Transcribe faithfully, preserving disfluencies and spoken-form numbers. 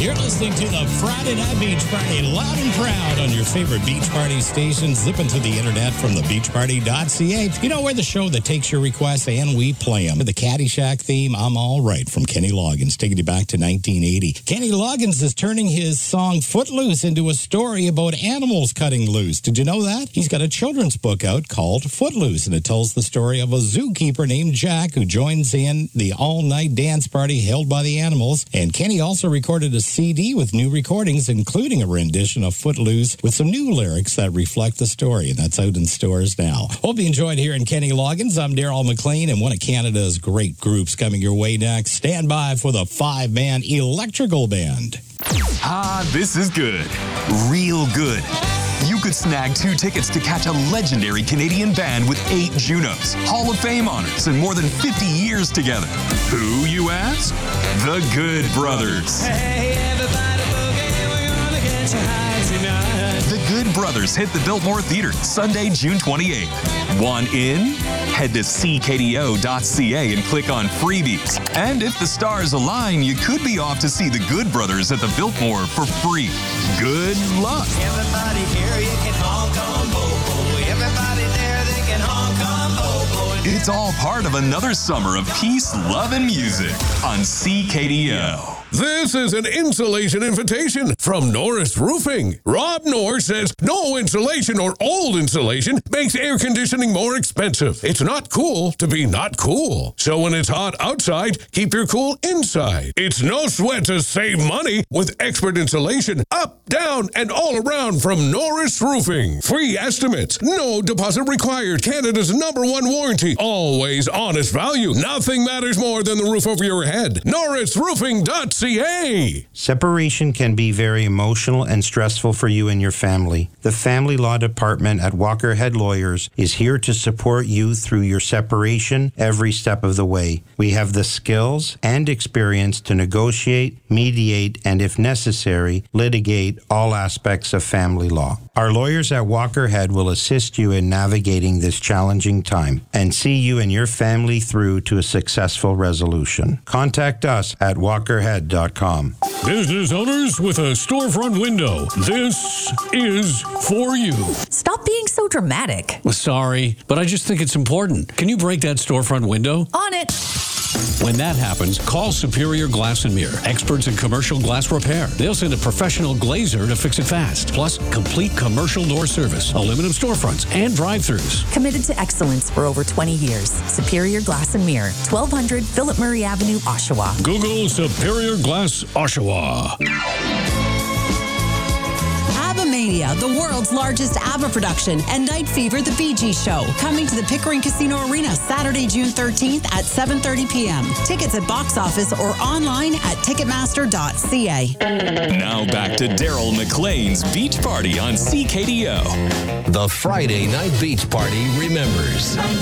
You're listening to the Friday Night Beach Party, loud and proud on your favorite beach party station, zipping to the internet from the beach party dot c a. You know, we're the show that takes your requests and we play them. The Caddyshack theme, I'm All Right, from Kenny Loggins, taking you back to nineteen eighty. Kenny Loggins is turning his song Footloose into a story about animals cutting loose. Did you know that? He's got a children's book out called Footloose, and it tells the story of a zookeeper named Jack who joins in the all-night dance party held by the animals. And Kenny also recorded a C D with new recordings, including a rendition of Footloose with some new lyrics that reflect the story, and that's out in stores now. Hope you enjoyed hearing Kenny Loggins. I'm Daryl McLean, and one of Canada's great groups coming your way next. Stand by for the five-man Electrical Band. Ah, this is good. Real good. You could snag two tickets to catch a legendary Canadian band with eight Junos, Hall of Fame honors, and more than fifty years together. Who, you ask? The Good Brothers. Hey, everybody boogie, we're gonna get you high tonight. The Good Brothers hit the Biltmore Theater Sunday, June twenty-eighth. Want in? Head to c k d o dot c a and click on freebies. And if the stars align, you could be off to see the Good Brothers at the Biltmore for free. Good luck. Everybody here, you can honk on bobo. Everybody there, they can honk on bobo. It's all part of another summer of peace, love, and music on C K D O. This is an insulation invitation from Norris Roofing. Rob Norris says no insulation or old insulation makes air conditioning more expensive. It's not cool to be not cool. So when it's hot outside, keep your cool inside. It's no sweat to save money with expert insulation up, down, and all around from Norris Roofing. Free estimates, no deposit required. Canada's number one warranty. Always honest value. Nothing matters more than the roof over your head. Norris Roofing dot c a. Separation can be very emotional and stressful for you and your family. The Family Law Department at Walker Head Lawyers is here to support you through your separation every step of the way. We have the skills and experience to negotiate, mediate, and if necessary, litigate all aspects of family law. Our lawyers at Walker Head will assist you in navigating this challenging time and see you and your family through to a successful resolution. Contact us at walker head dot com. Business owners with a storefront window, this is for you. Stop being so dramatic. Well, sorry, but I just think it's important. Can you break that storefront window? On it. When that happens, call Superior Glass and Mirror, experts in commercial glass repair. They'll send a professional glazer to fix it fast. Plus, complete commercial door service, aluminum storefronts, and drive-thrus. Committed to excellence for over twenty years. Superior Glass and Mirror, twelve hundred Philip Murray Avenue, Oshawa. Google Superior Glass Oshawa. ABBA-Mania, the world's largest ABBA production, and Night Fever, the Bee Gees show, coming to the Pickering Casino Arena Saturday, June thirteenth at seven thirty p.m. Tickets at box office or online at ticketmaster dot c a. Now back to Daryl McLean's Beach Party on C K D O. The Friday Night Beach Party remembers.